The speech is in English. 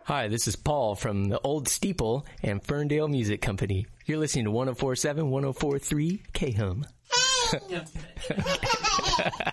Hi, this is Paul from the Old Steeple and Ferndale Music Company. You're listening to 104.7, 104.3 K-Hum.